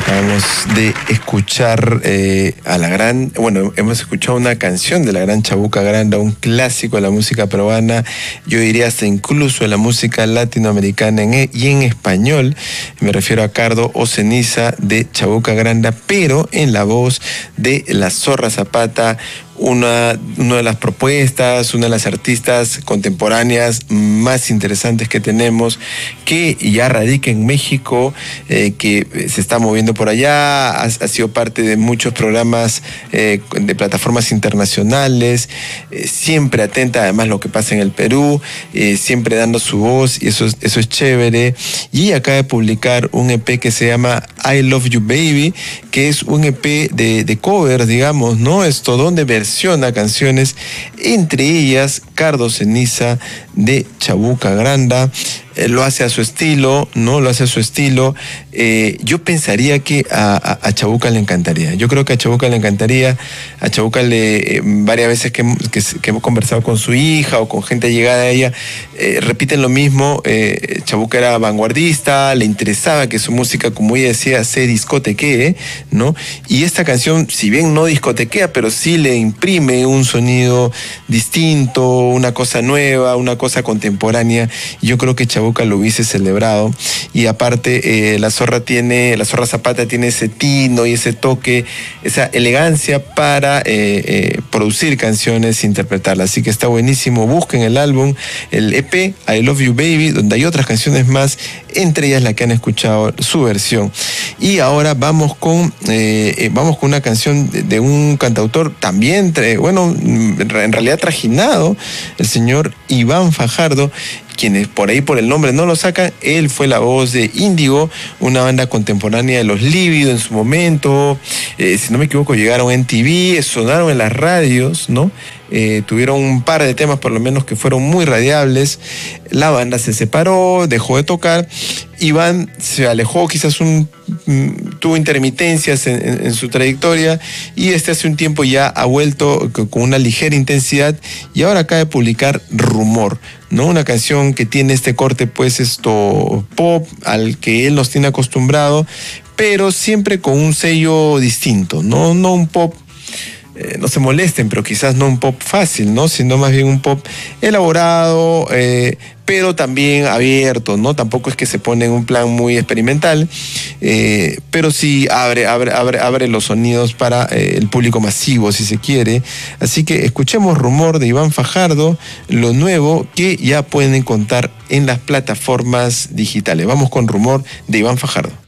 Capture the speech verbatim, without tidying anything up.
Acabamos de escuchar eh, a la gran, bueno, hemos escuchado una canción de la gran Chabuca Granda, un clásico de la música peruana, yo diría hasta incluso de la música latinoamericana en, y en español. Me refiero a Cardo o Ceniza de Chabuca Granda, pero en la voz de la Zorra Zapata, Una, una de las propuestas, una de las artistas contemporáneas más interesantes que tenemos, que ya radica en México, eh, que se está moviendo por allá, ha, ha sido parte de muchos programas eh, de plataformas internacionales, eh, siempre atenta además a lo que pasa en el Perú, eh, siempre dando su voz, y eso, eso es chévere. Y acaba de publicar un E P que se llama I Love You Baby, que es un E P de, de covers, digamos, ¿no? Esto donde versiona canciones, entre ellas Cardo Ceniza de Chabuca Granda. Eh, lo hace a su estilo, ¿no? Lo hace a su estilo. Eh, yo pensaría que a, a, a Chabuca le encantaría. Yo creo que a Chabuca le encantaría. A Chabuca le, eh, varias veces que, que, que hemos conversado con su hija o con gente llegada a ella, eh, repiten lo mismo. Eh, Chabuca era vanguardista, le interesaba que su música, como ella decía, se discotequee, ¿no? Y esta canción, si bien no discotequea, pero sí le imprime un sonido distinto, una cosa nueva, una cosa contemporánea. Yo creo que Chabuca lo hubiese celebrado. Y aparte, eh, la zorra tiene, la Zorra Zapata tiene ese tino y ese toque, esa elegancia para eh, eh, producir canciones e interpretarlas. Así que está buenísimo. Busquen el álbum, el E P I Love You Baby, donde hay otras canciones más, entre ellas la que han escuchado su versión. Y ahora vamos con eh, eh, vamos con una canción de, de un cantautor también, eh, bueno, en realidad trajinado, el señor Iván Fajardo, quienes por ahí por el nombre no lo sacan. Él fue la voz de Índigo, una banda contemporánea de Los Lívidos en su momento. Eh, si no me equivoco, llegaron en T V, sonaron en las radios, ¿no? Eh, tuvieron un par de temas por lo menos que fueron muy radiables. La banda se separó, dejó de tocar. Iván se alejó, quizás un, tuvo intermitencias en, en, en su trayectoria, y este hace un tiempo ya ha vuelto con una ligera intensidad, y ahora acaba de publicar Rumor, ¿no? Una canción que tiene este corte, pues, esto pop al que él nos tiene acostumbrado, pero siempre con un sello distinto, no, no un pop. Eh, no se molesten, pero quizás no un pop fácil, ¿no? Sino más bien un pop elaborado, eh, pero también abierto, ¿no? Tampoco es que se pone en un plan muy experimental, eh, pero sí abre, abre, abre, abre los sonidos para eh, el público masivo, si se quiere. Así que escuchemos Rumor de Iván Fajardo, lo nuevo que ya pueden encontrar en las plataformas digitales. Vamos con Rumor de Iván Fajardo.